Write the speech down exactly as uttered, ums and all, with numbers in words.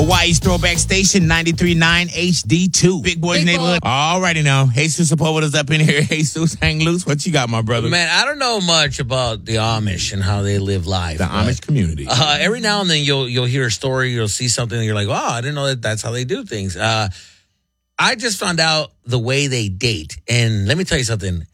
Hawaii's Throwback Station, ninety-three point nine H D two. Big Boys Big Neighborhood. boy. Alrighty now. Jesus Sepulveda's up in here. Jesus, hang loose. What you got, my brother? Man, I don't know much about the Amish and how they live life. The Amish community. Uh, every now and then you'll you'll hear a story, you'll see something, and you're like, "Oh, I didn't know that that's how they do things." Uh, I just found out the way they date, and let me tell you something.